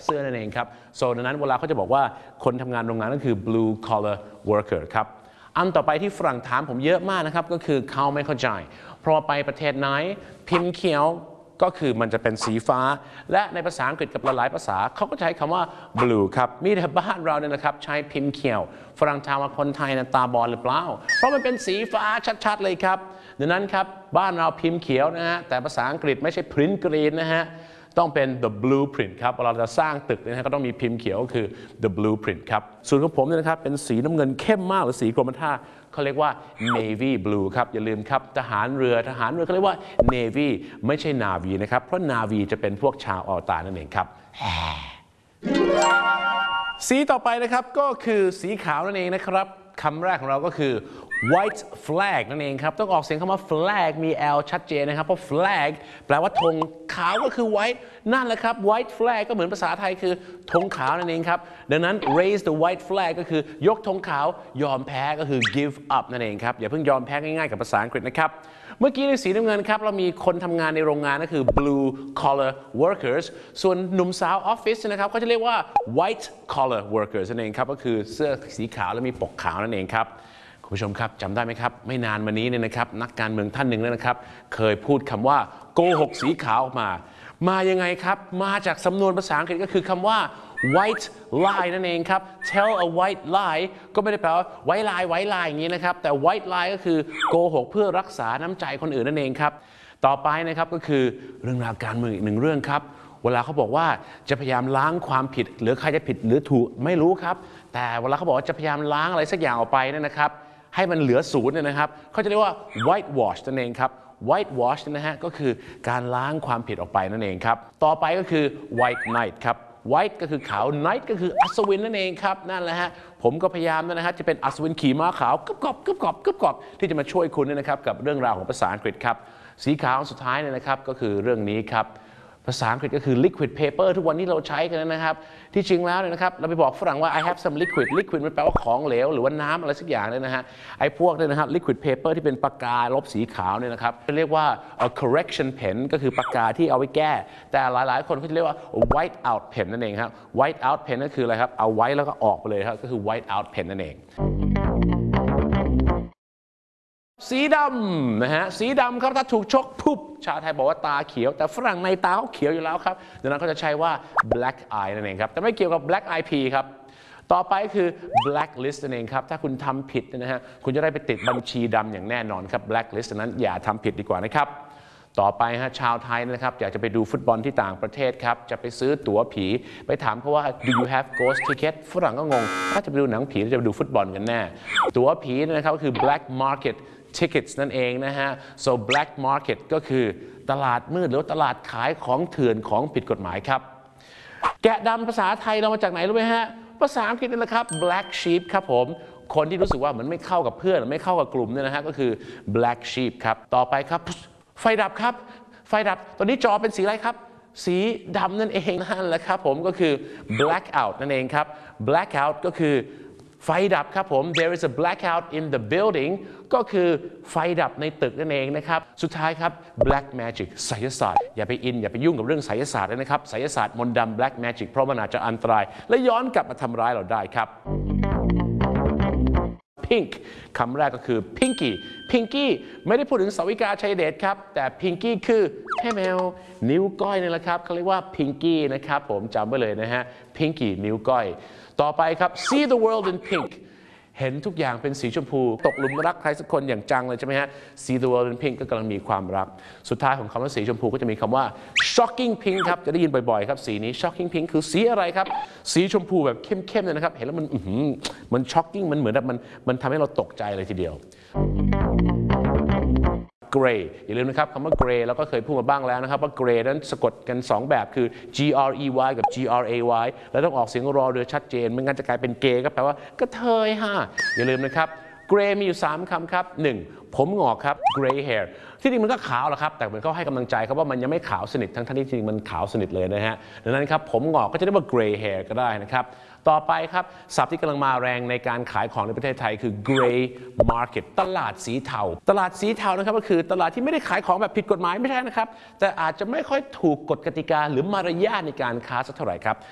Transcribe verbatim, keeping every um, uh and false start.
เสื้อนั่นเองครับโซนนั้นเวลาเขาจะบอกว่าคนทำงานโรงงานก็คือ blue collar worker ครับอันต่อไปที่ฝรั่งถามผมเยอะมากนะครับก็คือเขาไม่เข้าใจเพราะไปประเทศไหนพิมพ์เขียวก็คือมันจะเป็นสีฟ้าและในภาษาอังกฤษกับหลายๆภาษาเขาก็ใช้คำว่า blue ครับมีแต่บ้านเราเนี่ยนะครับใช้พิมพ์เขียวฝรั่งถามว่าคนไทยนะตาบอดหรือเปล่าเพราะมันเป็นสีฟ้าชัดๆเลยครับดังนั้นครับบ้านเราพิมพ์เขียวนะฮะแต่ภาษาอังกฤษไม่ใช่ print green นะฮะต้องเป็น the blueprint ครับเราจะสร้างตึกนะฮะก็ต้องมีพิมพ์เขียวก็คือ the blueprint ครับส่วนของผมเนี่ยนะครับเป็นสีน้ำเงินเข้มมากหรือสีกรมท่าเขาเรียกว่า navy blue ครับอย่าลืมครับทหารเรือทหารเรือเขาเรียกว่า navy ไม่ใช่ navy นะครับเพราะ navy จะเป็นพวกชาวอวตารนั่นเองครับสีต่อไปนะครับก็คือสีขาวนั่นเองนะครับคำแรกของเราก็คือ white flag นั่นเองครับต้องออกเสียงคำว่า flag มี l ชัดเจนนะครับเพราะ flag แปลว่าธงขาวก็คือ white นั่นแหละครับ white flag ก็เหมือนภาษาไทยคือธงขาวนั่นเองครับดังนั้น raise the white flag ก็คือยกธงขาวยอมแพ้ก็คือ give up นั่นเองครับอย่าเพิ่งยอมแพ้ง่ายๆกับภาษาอังกฤษนะครับเมื่อกี้ในสีน้ำเงินครับเรามีคนทำงานในโรงงานก็คือ blue collar workers ส่วนหนุ่มสาวออฟฟิศนะครับเขาจะเรียกว่า white collar workers นั่นเองครับก็คือเสื้อสีขาวและมีปกขาวนั่นเองครับคุณผู้ชมครับจำได้ไหมครับไม่นานมานี้เนี่ยนะครับนักการเมืองท่านหนึ่งนะครับเคยพูดคำว่าโกหกสีขาวออกมามายังไงครับมาจากสำนวนภาษาอังกฤษก็คือคำว่า white lie นั่นเองครับ tell a white lie ก็ไม่ได้แปลว่าไว้ลายไว้ลายอย่างนี้นะครับแต่ white lie ก็คือโกหกเพื่อรักษาน้ำใจคนอื่นนั่นเองครับต่อไปนะครับก็คือเรื่องราวการเมืองอีกหนึ่งเรื่องครับเวลาเขาบอกว่าจะพยายามล้างความผิดหรือใครจะผิดหรือถูกไม่รู้ครับแต่เวลาเขาบอกว่าจะพยายามล้างอะไรสักอย่างออกไปเนี่ยนะครับให้มันเหลือศูนย์เนี่ยนะครับเขาจะเรียกว่า white wash นั่นเองครับ white wash นะฮะก็คือการล้างความผิดออกไปนั่นเองครับต่อไปก็คือ white knight ครับ white ก็คือขาว knight ก็คืออัศวินนั่นเองครับนั่นแหละฮะผมก็พยายามนะฮะจะเป็นอัศวินขี่ม้าขาวกึบกอบกึบกอบกึบกอบที่จะมาช่วยคุณนะครับกับเรื่องราวของภาษาอังกฤษครับสีขาวสุดท้ายเนี่ยนะครับก็คือเรื่องนี้ครับภาษาอังกฤษก็คือ liquid paper ทุกวันนี้เราใช้กันนะครับที่จริงแล้วเนี่ยนะครับเราไปบอกฝรั่งว่า I have some liquid liquid มันแปลว่าของเหลวหรือว่าน้ำอะไรสักอย่างเนี่ยนะฮะไอ้พวกเนี่ยนะครับ liquid paper ที่เป็นปากกาลบสีขาวเนี่ยนะครับเรียกว่า a correction pen ก็คือปากกาที่เอาไว้แก้แต่หลายๆคนเขาจะเรียกว่า white out pen นั่นเองครับ white out pen นั่นคืออะไรครับเอาไว้แล้วก็ออกไปเลยครับก็คือ white out pen นั่นเองสีดำนะฮะสีดำครับถ้าถูกชกปุ๊บชาวไทยบอกว่าตาเขียวแต่ฝรั่งในตาเขาเขียวอยู่แล้วครับดังนั้นเขาจะใช้ว่า black eye นั่นเองครับแต่ไม่เกี่ยวกับ black eye pea ครับต่อไปคือ blacklist นั่นเองครับถ้าคุณทำผิดนะฮะคุณจะได้ไปติดบัญชีดำอย่างแน่นอนครับ blacklist นั้นอย่าทำผิดดีกว่านะครับต่อไปฮะชาวไทยนะครับอยากจะไปดูฟุตบอลที่ต่างประเทศครับจะไปซื้อตั๋วผีไปถามเขาว่า do you have ghost ticket ฝรั่งก็งงถ้าจะไปดูหนังผีจะไปดูฟุตบอลกันแน่ตั๋วผีนะครับก็คือ black market tickets นั่นเองนะฮะ so black market ก็คือตลาดมืดหรือตลาดขายของเถื่อนของผิดกฎหมายครับแกะดำภาษาไทยเรามาจากไหนรู้ไหมฮะภาษาอังกฤษนี่แหละครับ black sheep ครับผมคนที่รู้สึกว่ามันไม่เข้ากับเพื่อนไม่เข้ากับกลุ่มเนี่ยนะฮะก็คือ black sheep ครับต่อไปครับไฟดับครับไฟดับตอนนี้จอเป็นสีอะไรครับสีดำนั่นเองนั่นแหละครับผมก็คือ blackout นั่นเองครับ blackout ก็คือไฟดับครับผม there is a blackout in the building ก็คือไฟดับในตึกนั่นเองนะครับสุดท้ายครับ black magic ไสยศาสตร์อย่าไปอินอย่าไปยุ่งกับเรื่องไสยศาสตร์เลยนะครับไสยศาสตร์มนต์ดำ black magic เพราะมันอาจจะอันตรายและย้อนกลับมาทำร้ายเราได้ครับ pink คำแรกก็คือ pinky pinky ไม่ได้พูดถึงสาวิกาชัยเดชครับแต่ pinky คือแค่แมวนิ้วก้อยนี่แหละครับเขาเรียกว่า pinky นะครับผมจำไว้เลยนะฮะ pinky นิ้วก้อยต่อไปครับ see the world in pink เห็นทุกอย่างเป็นสีชมพูตกหลุมรักใครสักคนอย่างจังเลยใช่ไหมฮะ see the world in pink ก็กำลังมีความรักสุดท้ายของคำว่าสีชมพูก็จะมีคำว่า shocking pink ครับจะได้ยินบ่อยๆครับสีนี้ shocking pink คือสีอะไรครับสีชมพูแบบเข้มๆเลยนะครับเห็นแล้วมันมัน shocking มันเหมือนแบบมันมันทำให้เราตกใจเลยทีเดียวgray อย่าลืมนะครับคำว่า gray เราก็เคยพูดมาบ้างแล้วนะครับว่า gray นั้นสะกดกันสองแบบคือ g r e y กับ g r a y แล้วต้องออกเสียงรอเรือชัดเจนไม่งั้นจะกลายเป็นเกย์ก็แปลว่ากระเทยฮะอย่าลืมนะครับ gray มีอยู่สามคำครับหนึ่งผมงอกครับ gray hair ที่จริงมันก็ขาวแหละครับแต่เหมือนเขาให้กำลังใจครับว่ามันยังไม่ขาวสนิททั้งที่จริงมันขาวสนิทเลยนะฮะดังนั้นครับผมงอกก็จะเรียกว่า gray hair ก็ได้นะครับต่อไปครับศัพท์ที่กำลังมาแรงในการขายของในประเทศไทยคือ gray market ตลาดสีเทาตลาดสีเทานะครับก็คือตลาดที่ไม่ได้ขายของแบบผิดกฎหมายไม่ใช่นะครับแต่อาจจะไม่ค่อยถูกกฎกติกาหรือมารยาทในการค้าสักเท่าไหร่ครับ